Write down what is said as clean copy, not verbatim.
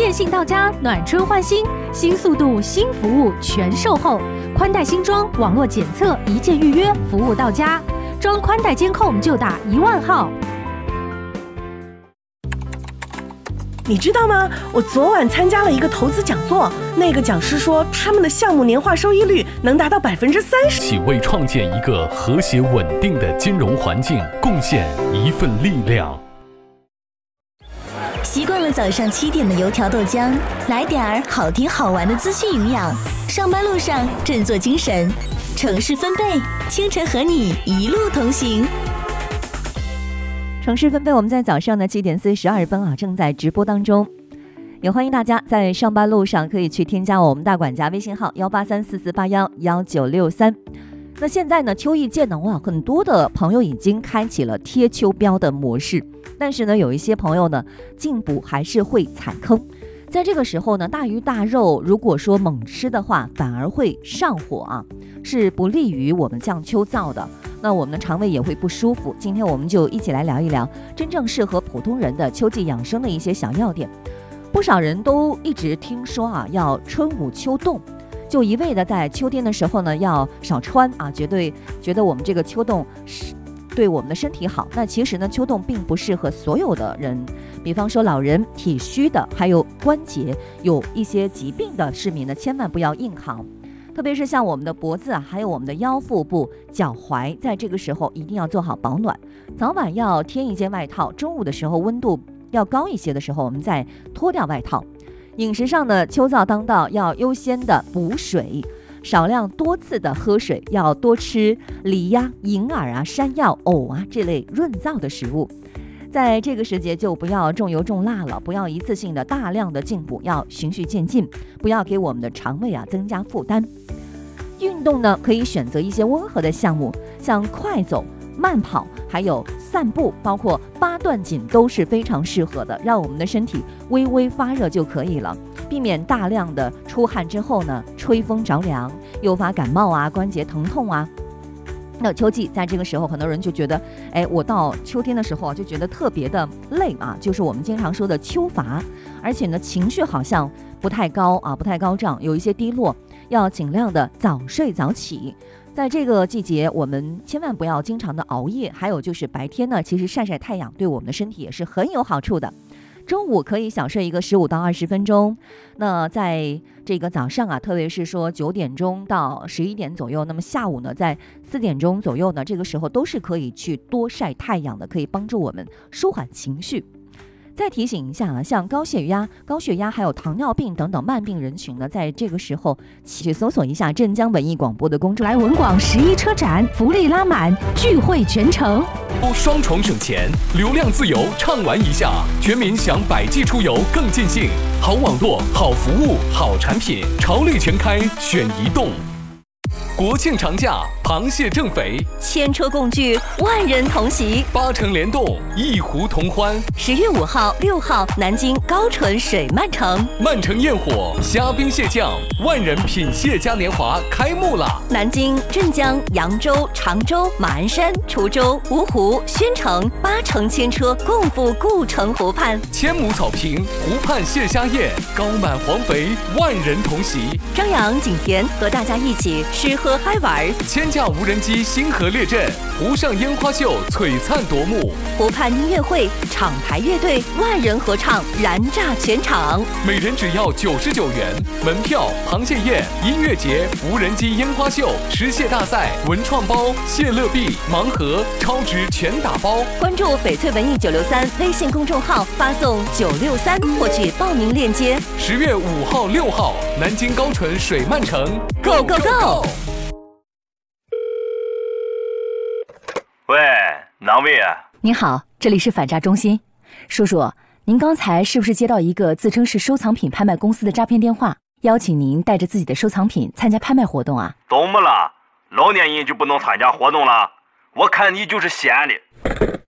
电信到家，暖春换新，新速度、新服务全售后，宽带新装，网络检测，一键预约，服务到家。装宽带监控就打10000号。 你知道吗？我昨晚参加了一个投资讲座，那个讲师说他们的项目年化收益率能达到30%， 起为创建一个和谐稳定的金融环境贡献一份力量。 习惯了早上7点的油条豆浆，来点儿好听好玩的资讯营养，上班路上振作精神。城市分贝，清晨和你一路同行。 城市分贝，我们在早上的7点42分正在直播当中，也欢迎大家在上班路上可以去添加我们大管家微信号18344811963。那现在呢，秋意渐浓很多的朋友已经开启了贴秋膘的模式，但是呢，有一些朋友呢，进补还是会踩坑。在这个时候呢，大鱼大肉如果说猛吃的话，反而会上火是不利于我们降秋燥的。那我们的肠胃也会不舒服。今天我们就一起来聊一聊真正适合普通人的秋季养生的一些小要点。不少人都一直听说要春捂秋冻，就一味的在秋天的时候呢要少穿绝对觉得我们这个秋冻是对我们的身体好。那其实呢，秋冻并不适合所有的人，比方说老人、体虚的，还有关节有一些疾病的市民呢，千万不要硬扛。特别是像我们的脖子还有我们的腰腹部、脚踝，在这个时候一定要做好保暖，早晚要添一件外套，中午的时候温度要高一些的时候，我们再脱掉外套。饮食上呢，秋燥当道，要优先的补水，少量多次的喝水，要多吃梨银耳山药、藕这类润燥的食物。在这个时节就不要重油重辣了，不要一次性的大量的进补，要循序渐进，不要给我们的肠胃增加负担。运动呢，可以选择一些温和的项目，像快走、慢跑，还有散步，包括8段锦都是非常适合的，让我们的身体微微发热就可以了，避免大量的出汗之后呢，吹风着凉，诱发感冒关节疼痛那秋季在这个时候，很多人就觉得，我到秋天的时候就觉得特别的累就是我们经常说的秋乏，而且呢，情绪好像不太高不太高涨，有一些低落，要尽量的早睡早起。在这个季节，我们千万不要经常的熬夜，还有就是白天呢，其实晒晒太阳对我们的身体也是很有好处的。中午可以小睡一个15到20分钟，那在这个早上特别是说9点钟到11点左右，那么下午呢，在4点钟左右呢，这个时候都是可以去多晒太阳的，可以帮助我们舒缓情绪。再提醒一下像高血压还有糖尿病等等慢病人群呢，在这个时候去搜索一下镇江文艺广播的公众来文广11车展，福利拉满，聚会全城， 双重省钱，流量自由畅玩一下，全民享百季出游更尽兴，好网络、好服务、好产品，潮类全开选移动。国庆长假，螃蟹正肥， 千车共聚，万人同席 ，8城联动，一湖同欢。 10月5号、6号，南京高淳水漫城， 漫城焰火，虾兵蟹将，万人品蟹嘉年华开幕了。 南京、镇江、扬州、常州、马鞍山、滁州、芜湖、宣城，8城千车共赴故城湖畔， 千亩草坪，湖畔蟹虾宴，高满黄肥，万人同席。 张扬、景田和大家一起吃喝嗨玩， 千架无人机星河列阵，湖上烟花秀璀璨夺目， 湖畔音乐会，厂牌乐队，万人合唱，燃炸全场， 每人只要99元。门票、螃蟹宴、音乐节、无人机烟花秀、吃蟹大赛、文创包、蟹乐币、盲盒，超值全打包。 关注翡翠文艺963微信公众号，发送963获取报名链接。 10月5号、6号，南京高淳水漫城 ，Go Go Go！ 喂，哪位啊？ 您好，这里是反诈中心。叔叔，您刚才是不是接到一个自称是收藏品拍卖公司的诈骗电话，邀请您带着自己的收藏品参加拍卖活动啊？ 怎么了？老年人就不能参加活动了？我看你就是闲的。